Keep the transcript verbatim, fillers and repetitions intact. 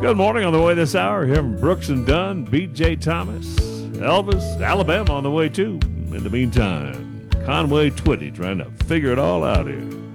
Good morning on the way this hour. Here from Brooks and Dunn, B J Thomas, Elvis, Alabama on the way too. In the meantime, Conway Twitty trying to figure it all out here.